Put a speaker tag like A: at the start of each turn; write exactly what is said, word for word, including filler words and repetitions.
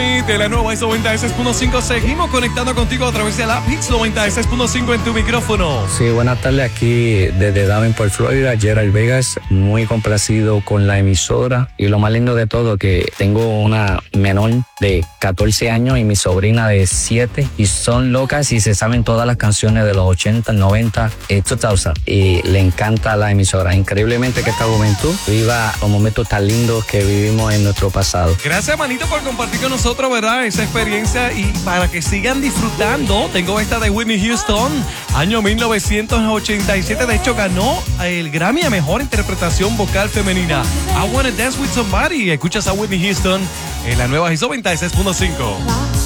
A: Smith de la nueva Hits noventa y seis punto cinco. Seguimos conectando contigo a través de la Hits noventa y seis punto cinco en tu micrófono.
B: Sí, buenas tardes, aquí desde Davenport, Florida, Gerald Vegas, muy complacido con la emisora y lo más lindo de todo que tengo una menor de catorce años y mi sobrina de siete y son locas y se saben todas las canciones de los ochenta, noventa y dos mil y le encanta la emisora. Increíblemente que esta juventud viva los momentos tan lindos que vivimos en nuestro pasado.
A: Gracias, manito, por compartir con nosotros, ¿verdad? Esa experiencia y para que sigan disfrutando, tengo esta de Whitney Houston, año mil novecientos ochenta y siete. De hecho, ganó el Grammy a Mejor Interpretación Vocal Femenina. I Wanna Dance With Somebody. Escuchas a Whitney Houston en la nueva Hits noventa y seis punto cinco.